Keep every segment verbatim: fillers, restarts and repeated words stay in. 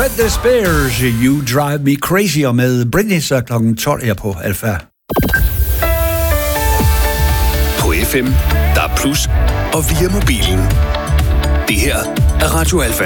Britney Spears, You Drive Me Crazy, og med Britney så klokken tolv her på Alfa. På F M, der er plus, og via mobilen. Det her er Radio Alfa.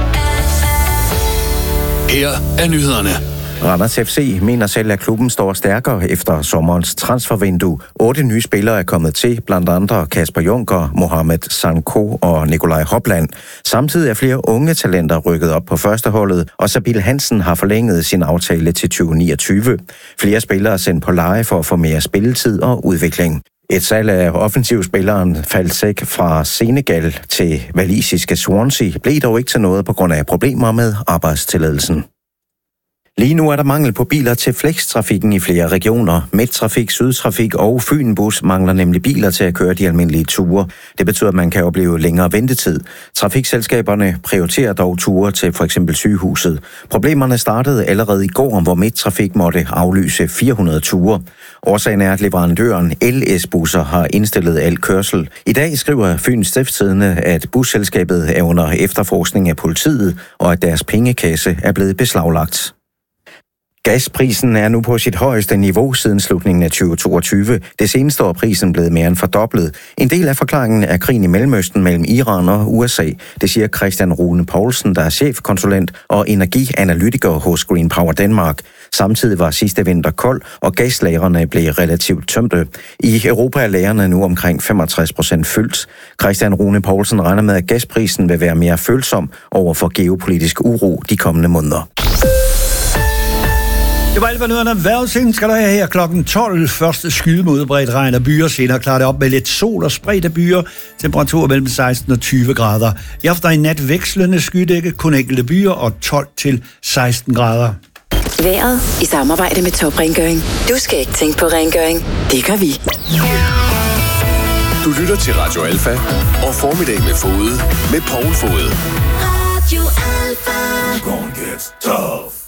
Her er nyhederne. Randers F C mener selv, at klubben står stærkere efter sommerens transfervindue. Otte nye spillere er kommet til, blandt andre Kasper Junker, Mohamed Sanko og Nikolaj Hopland. Samtidig er flere unge talenter rykket op på førsteholdet, og Sabil Hansen har forlænget sin aftale til tyve niogtyve. Flere spillere er sendt på leje for at få mere spilletid og udvikling. Et salg af offensivspilleren Falsek fra Senegal til walisiske Swansea blev dog ikke til noget på grund af problemer med arbejdstilladelsen. Lige nu er der mangel på biler til flextrafikken i flere regioner. Midttrafik, Sydtrafik og Fynbus mangler nemlig biler til at køre de almindelige ture. Det betyder, at man kan opleve længere ventetid. Trafikselskaberne prioriterer dog ture til for eksempel sygehuset. Problemerne startede allerede i går, hvor Midttrafik måtte aflyse fire hundrede ture. Årsagen er, at leverandøren L S-busser har indstillet al kørsel. I dag skriver Fyns Stiftstidende, at busselskabet er under efterforskning af politiet, og at deres pengekasse er blevet beslaglagt. Gasprisen er nu på sit højeste niveau siden slutningen af tyve toogtyve. Det seneste år er prisen blevet mere end fordoblet. En del af forklaringen er krigen i Mellemøsten mellem Iran og U S A. Det siger Christian Rune Poulsen, der er chefkonsulent og energianalytiker hos Green Power Denmark. Samtidig var sidste vinter kold, og gaslagrene blev relativt tømte. I Europa er lagrene nu omkring femogtres procent fyldt. Christian Rune Poulsen regner med, at gasprisen vil være mere følsom over for geopolitisk uro de kommende måneder. Det var alt, hvad nyhederne. Vejrudsigten skal der have her klokken tolv. Første skyde mod udbredt regn og byer. Senere klarer det op med lidt sol og spredte byer. Temperatur mellem seksten og tyve grader. I aften i nat vekslende skydække, kun enkelte byer og tolv til seksten grader. Vejret i samarbejde med Top Rengøring. Du skal ikke tænke på rengøring. Det gør vi. Du lytter til Radio Alfa og Formiddag med Fode med Poul Fode. Radio Alfa. Gonna get tough.